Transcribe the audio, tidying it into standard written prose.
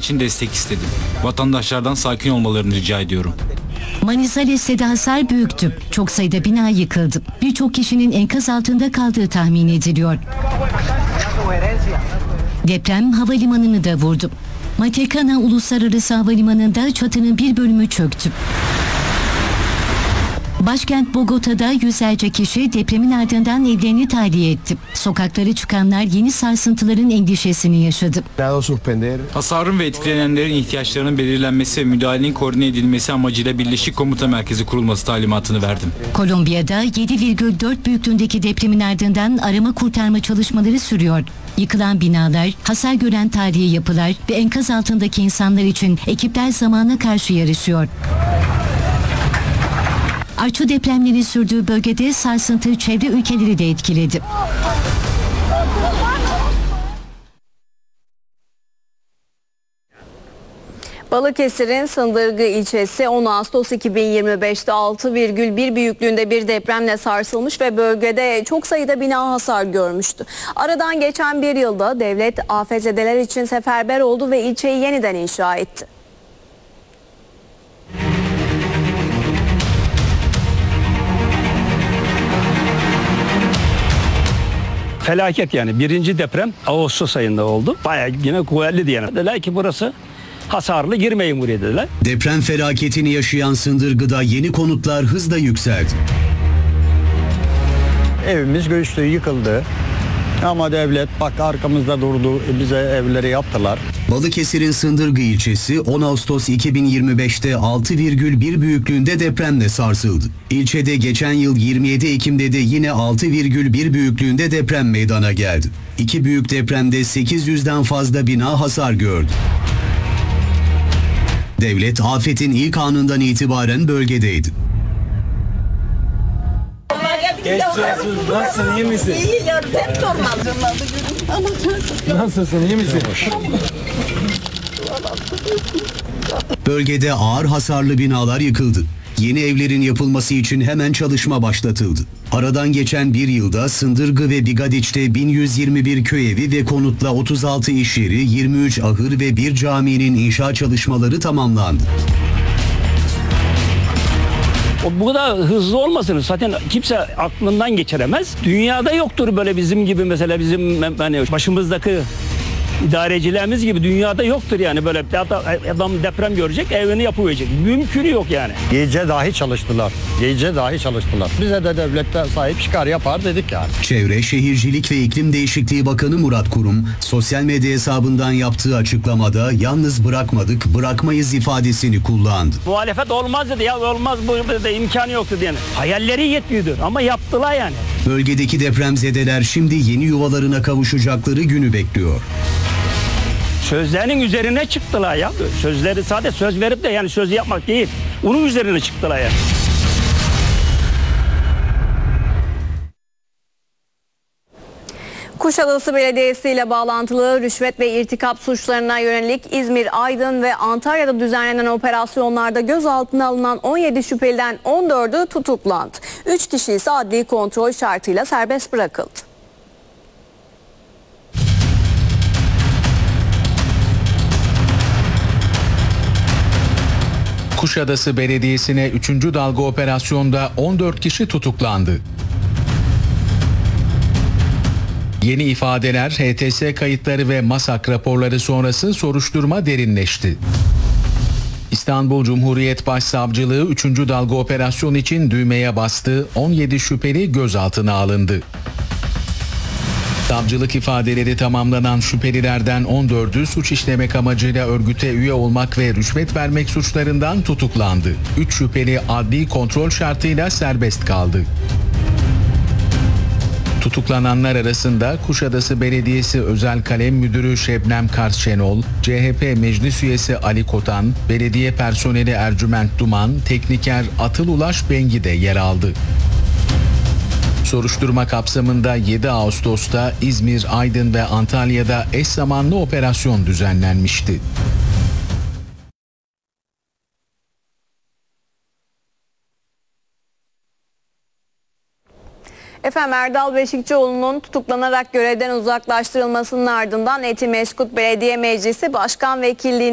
için destek istedim. Vatandaşlardan sakin olmalarını rica ediyorum. Manisa Lisse'de hasar büyüktü. Çok sayıda bina yıkıldı. Birçok kişinin enkaz altında kaldığı tahmin ediliyor. Deprem havalimanını da vurdu. Matekana Uluslararası Havalimanı'nda çatının bir bölümü çöktü. Başkent Bogota'da yüzlerce kişi depremin ardından evlerini tahliye etti. Sokaklara çıkanlar yeni sarsıntıların endişesini yaşadı. Hasarın ve etkilenenlerin ihtiyaçlarının belirlenmesi ve müdahalenin koordine edilmesi amacıyla Birleşik Komuta Merkezi kurulması talimatını verdim. Kolombiya'da 7,4 büyüklüğündeki depremin ardından arama kurtarma çalışmaları sürüyor. Yıkılan binalar, hasar gören tarihi yapılar ve enkaz altındaki insanlar için ekipler zamana karşı yarışıyor. Artçı depremlerin sürdüğü bölgede sarsıntı çevre ülkeleri de etkiledi. Balıkesir'in Sındırgı ilçesi 10 Ağustos 2025'te 6,1 büyüklüğünde bir depremle sarsılmış ve bölgede çok sayıda bina hasar görmüştü. Aradan geçen bir yılda devlet afetzedeler için seferber oldu ve ilçeyi yeniden inşa etti. Felaket yani. Birinci deprem Ağustos ayında oldu. Bayağı yine kuvvetliydi yani. Dediler ki burası hasarlı, girmeyin buraya dediler. Deprem felaketini yaşayan Sındırgı'da yeni konutlar hızla yükseldi. Evimiz göçtü, yıkıldı. Ama devlet bak arkamızda durdu, bize evleri yaptılar. Balıkesir'in Sındırgı ilçesi 10 Ağustos 2025'te 6,1 büyüklüğünde depremle sarsıldı. İlçede geçen yıl 27 Ekim'de de yine 6,1 büyüklüğünde deprem meydana geldi. İki büyük depremde 800'den fazla bina hasar gördü. Devlet afetin ilk anından itibaren bölgedeydi. Nasılsın, iyi misin? İyi yavrum, hep sormadım. Nasılsın, iyi misin? Bölgede ağır hasarlı binalar yıkıldı. Yeni evlerin yapılması için hemen çalışma başlatıldı. Aradan geçen bir yılda Sındırgı ve Bigadiç'te 1121 köy evi ve konutla 36 iş yeri, 23 ahır ve bir caminin inşa çalışmaları tamamlandı. Bu kadar hızlı olmasını zaten kimse aklından geçiremez. Dünyada yoktur böyle bizim gibi mesela bizim hani başımızdaki idarecilerimiz gibi dünyada yoktur yani böyle adam deprem görecek evini yapıverecek. Mümkünü yok yani. Gece dahi çalıştılar. Gece dahi çalıştılar. Bize de devlette sahip çıkar yapar dedik yani. Çevre, Şehircilik ve İklim Değişikliği Bakanı Murat Kurum, sosyal medya hesabından yaptığı açıklamada yalnız bırakmadık, bırakmayız ifadesini kullandı. Muhalefet olmaz dedi ya olmaz bu dedi, imkanı yoktu yani. Hayalleri yetmiyordu ama yaptılar yani. Bölgedeki depremzedeler şimdi yeni yuvalarına kavuşacakları günü bekliyor. Sözlerinin üzerine çıktılar ya. Sözleri sadece söz verip de yani söz yapmak değil. Onun üzerine çıktılar ya. Kuşadası Belediyesi ile bağlantılı rüşvet ve irtikap suçlarına yönelik İzmir, Aydın ve Antalya'da düzenlenen operasyonlarda gözaltına alınan 17 şüpheliden 14'ü tutuklandı. 3 kişi ise adli kontrol şartıyla serbest bırakıldı. Kuşadası Belediyesi'ne 3. dalga operasyonda 14 kişi tutuklandı. Yeni ifadeler, HTS kayıtları ve MASAK raporları sonrası soruşturma derinleşti. İstanbul Cumhuriyet Başsavcılığı 3. dalga operasyon için düğmeye bastı, 17 şüpheli gözaltına alındı. Savcılık ifadeleri tamamlanan şüphelilerden 14'ü suç işlemek amacıyla örgüte üye olmak ve rüşvet vermek suçlarından tutuklandı. 3 şüpheli adli kontrol şartıyla serbest kaldı. Tutuklananlar arasında Kuşadası Belediyesi Özel Kalem Müdürü Şebnem Kars Şenol, CHP Meclis Üyesi Ali Kotan, belediye personeli Ercüment Duman, tekniker Atıl Ulaş Bengi de yer aldı. Soruşturma kapsamında 7 Ağustos'ta İzmir, Aydın ve Antalya'da eş zamanlı operasyon düzenlenmişti. Efendim Erdal Beşikçioğlu'nun tutuklanarak görevden uzaklaştırılmasının ardından Etimeskut Belediye Meclisi Başkan Vekilliği